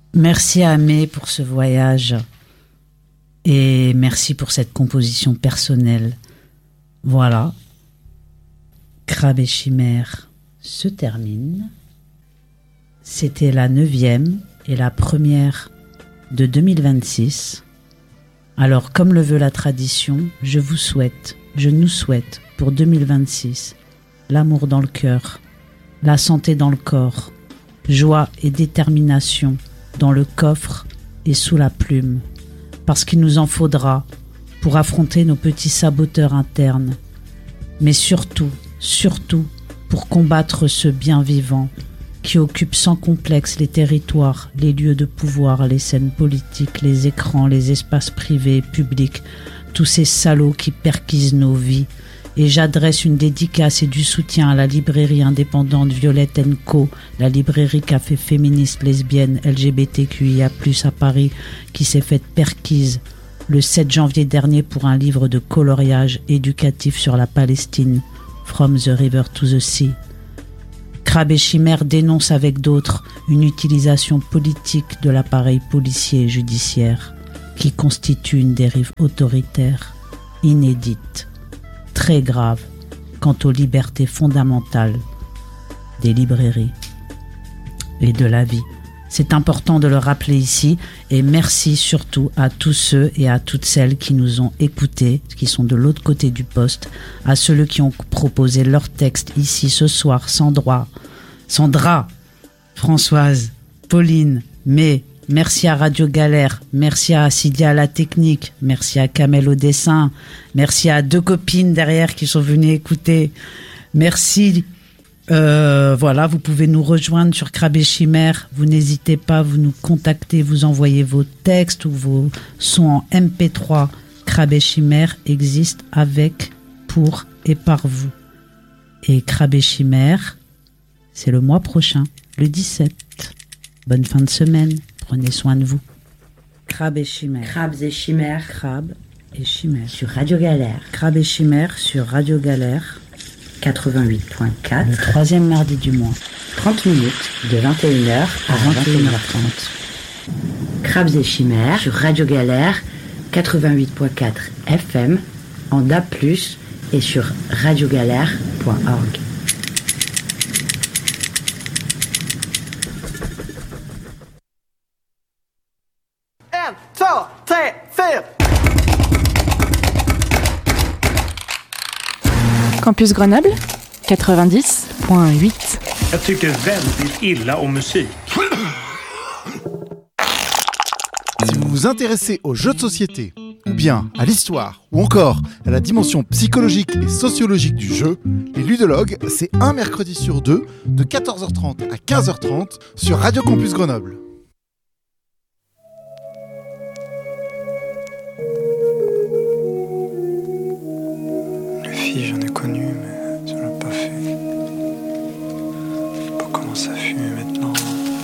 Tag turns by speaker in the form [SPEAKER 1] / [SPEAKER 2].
[SPEAKER 1] Merci à Amé pour ce voyage et merci pour cette composition personnelle. Voilà, Crabe et Chimère se termine. C'était la 9e et la première de 2026. Alors, comme le veut la tradition, je nous souhaite pour 2026 l'amour dans le cœur, la santé dans le corps, joie et détermination dans le coffre et sous la plume, parce qu'il nous en faudra pour affronter nos petits saboteurs internes, mais surtout pour combattre ce bien vivant qui occupe sans complexe les territoires, les lieux de pouvoir, les scènes politiques, les écrans, les espaces privés et publics, tous ces salauds qui perquisent nos vies. Et j'adresse une dédicace et du soutien à la librairie indépendante Violette & Co, la librairie café féministe, lesbienne, LGBTQIA+, à Paris, qui s'est faite perquise le 7 janvier dernier pour un livre de coloriage éducatif sur la Palestine, From the River to the Sea. Crabe et Chimère dénonce avec d'autres une utilisation politique de l'appareil policier et judiciaire qui constitue une dérive autoritaire, inédite, très grave quant aux libertés fondamentales des librairies et de la vie. C'est important de le rappeler ici et merci surtout à tous ceux et à toutes celles qui nous ont écoutés, qui sont de l'autre côté du poste, à ceux qui ont proposé leur texte ici ce soir, Sandra, Françoise, Pauline, May. Merci à Radio Galère, merci à Sidia à la technique, merci à Kamel au dessin, merci à 2 copines derrière qui sont venues écouter. Merci. Voilà, vous pouvez nous rejoindre sur Crabe et Chimère. Vous n'hésitez pas, vous nous contactez, vous envoyez vos textes ou vos sons en MP3. Crabe et Chimère existe avec, pour et par vous. Et Crabe et Chimère, c'est le mois prochain, le 17. Bonne fin de semaine. Prenez soin de vous. Crabe et Chimère.
[SPEAKER 2] Crabes et Chimères.
[SPEAKER 1] Crabe et Chimère.
[SPEAKER 2] Sur Radio Galère.
[SPEAKER 1] Crabe et Chimère sur Radio Galère.
[SPEAKER 2] 88.4.
[SPEAKER 1] Le 3e mardi du mois.
[SPEAKER 2] 30 minutes de 21h à
[SPEAKER 1] 21h30.
[SPEAKER 2] Crabes et Chimères sur Radio Galère. 88.4 FM en DAB+, et sur radiogalère.org.
[SPEAKER 3] Campus Grenoble 90.8.
[SPEAKER 4] Jag tycker väldigt illa om musik.
[SPEAKER 5] Si vous vous intéressez aux jeux de société, ou bien à l'histoire, ou encore à la dimension psychologique et sociologique du jeu, les ludologues, c'est un mercredi sur 2, de 14h30 à 15h30 sur Radio Campus Grenoble.
[SPEAKER 6] Les filles, j'en ai connu, mais